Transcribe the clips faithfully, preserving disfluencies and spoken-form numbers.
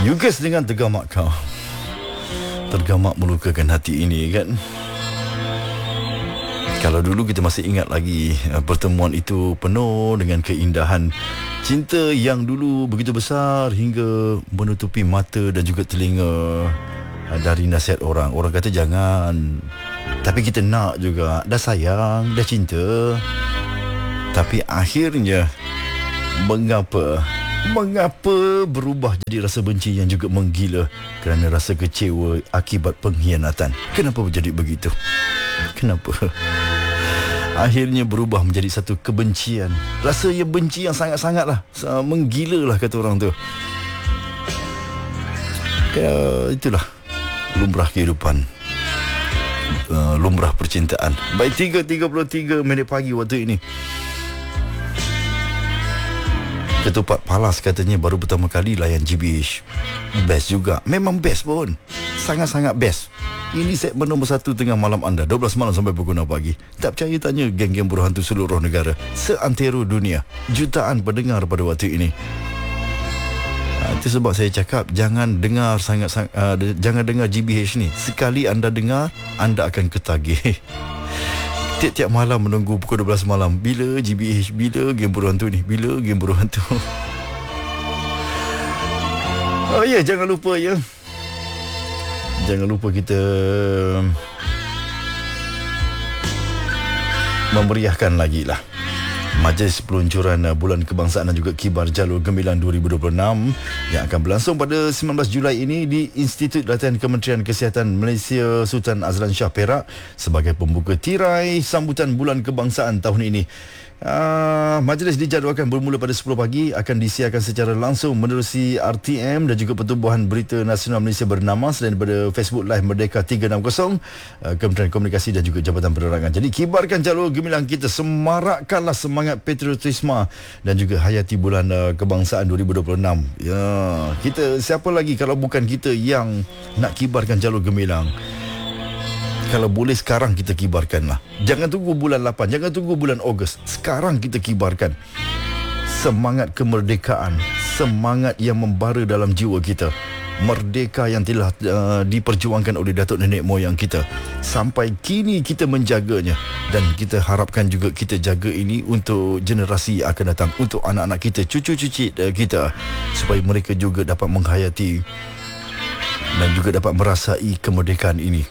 Yugas dengan tergamak kau, tergamak melukakan hati ini kan. Kalau dulu kita masih ingat lagi, pertemuan itu penuh dengan keindahan, cinta yang dulu begitu besar hingga menutupi mata dan juga telinga dari nasihat orang. Orang kata jangan, tapi kita nak juga. Dah sayang, dah cinta, tapi akhirnya mengapa Mengapa berubah jadi rasa benci yang juga menggila kerana rasa kecewa akibat pengkhianatan? Kenapa menjadi begitu? Kenapa? Akhirnya berubah menjadi satu kebencian. Rasa yang benci yang sangat-sangat lah, menggila lah kata orang tu. Ya, itulah lumrah kehidupan, uh, lumrah percintaan. Baik, tiga tiga puluh tiga minit pagi waktu ini. Ketupat Palas katanya baru pertama kali layan G B H. Best juga. Memang best pun. Sangat-sangat best. Ini segmen nombor satu tengah malam anda, dua belas malam sampai pukul enam pagi. Tak percaya tanya geng-geng buruh hantu seluruh negara, seantero dunia. Jutaan pendengar pada waktu ini. Itu sebab saya cakap jangan dengar sangat, sangat uh, jangan dengar G B H ni. Sekali anda dengar, anda akan ketagih. Tiap-tiap malam menunggu pukul dua belas malam. Bila G B H? Bila game buruh hantu ni? Bila game buruh hantu? Oh ya, yeah, jangan lupa ya. Jangan lupa kita memeriahkan lagi lah Majlis Peluncuran Bulan Kebangsaan dan juga Kibar Jalur Gemilang dua ribu dua puluh enam yang akan berlangsung pada sembilan belas Julai ini di Institut Latihan Kementerian Kesihatan Malaysia Sultan Azlan Shah Perak sebagai pembuka tirai sambutan Bulan Kebangsaan tahun ini. Uh, majlis dijadualkan bermula pada sepuluh pagi, akan disiarkan secara langsung menerusi R T M dan juga Pertubuhan Berita Nasional Malaysia bernama selain daripada Facebook Live Merdeka tiga enam kosong, uh, Kementerian Komunikasi dan juga Jabatan Penerangan. Jadi kibarkan jalur gemilang kita, semarakkanlah semangat patriotisme dan juga hayati bulan uh, kebangsaan dua ribu dua puluh enam. Ya, kita siapa lagi kalau bukan kita yang nak kibarkan jalur gemilang? Kalau boleh sekarang kita kibarkanlah. Jangan tunggu bulan lapan, jangan tunggu bulan Ogos. Sekarang kita kibarkan semangat kemerdekaan, semangat yang membara dalam jiwa kita. Merdeka yang telah uh, diperjuangkan oleh datuk nenek moyang kita. Sampai kini kita menjaganya, dan kita harapkan juga kita jaga ini untuk generasi yang akan datang, untuk anak-anak kita, cucu-cucu uh, kita, supaya mereka juga dapat menghayati dan juga dapat merasai kemerdekaan ini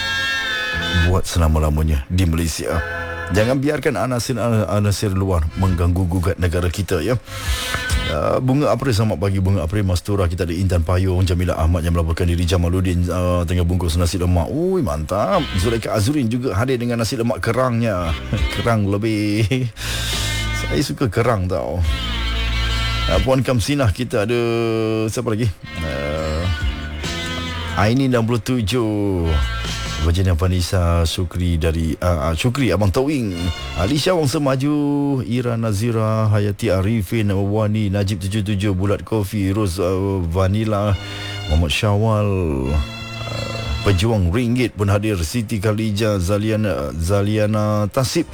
buat selama-lamanya di Malaysia. Jangan biarkan anasir-anasir luar mengganggu gugat negara kita ya. Uh, Bunga April, selamat pagi Bunga April, Mastura. Kita ada Intan Payung, Jamila Ahmad yang melaporkan diri, Jamaluddin uh, tengah bungkus nasi lemak. Ui, mantap. Zulaika Azurin juga hadir dengan nasi lemak kerangnya. Kerang lebih. Saya suka kerang tau. uh, Puan Kamsinah, kita ada siapa lagi? Uh, Aini enam puluh tujuh, Virginia Vanessa, Syukri dari uh, Syukri Abang Towing, Alisha Wang Semaju, Ira Nazira, Hayati Arifin, Wani, Najib tujuh tujuh, Bulat Kopi, Rose uh, Vanilla, Muhammad Syawal, uh, Pejuang Ringgit pun hadir, Siti Khalija, Zaliana Zaliana Tasib,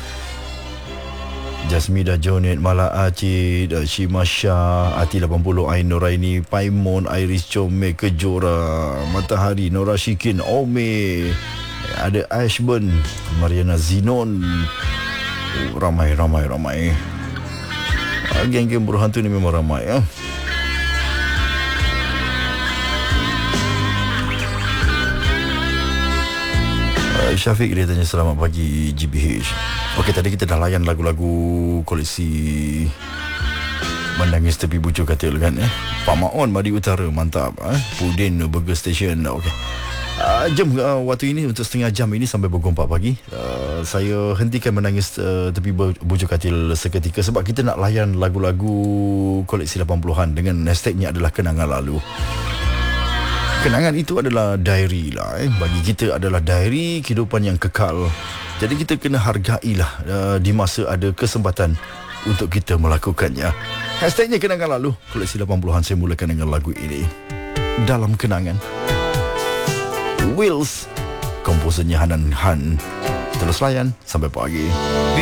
Jasmida Jonet, Mala Acid, Shima Shah, Ati lapan puluh, Ain Noraini, Paimon, Iris Comel, Kejora, Matahari, Nora Shikin, Ome, ada Ashburn, Mariana Zinon. Oh, ramai, ramai, ramai. Geng-geng buruh hantu ni memang ramai ya. Syafiq dia tanya selamat pagi G B H. Okey, tadi kita dah layan lagu-lagu koleksi Menangis Tepi Bucu Katil kan eh. Pak Maon Madi Utara, mantap eh. Pudin Burger Station. Okey. Uh, jom uh, waktu ini untuk setengah jam ini sampai pukul empat pagi uh, saya hentikan Menangis uh, Tepi Bucu Katil seketika sebab kita nak layan lagu-lagu koleksi lapan puluhan dengan hashtagnya adalah Kenangan Lalu. Kenangan itu adalah diary lah eh. Bagi kita adalah diary kehidupan yang kekal. Jadi kita kena hargailah uh, di masa ada kesempatan untuk kita melakukannya. Hashtagnya Kenangan Lalu. Koleksi lapan puluhan saya mulakan dengan lagu ini, Dalam Kenangan. Wills, komposernya Hanan Han. Terus layan sampai pagi.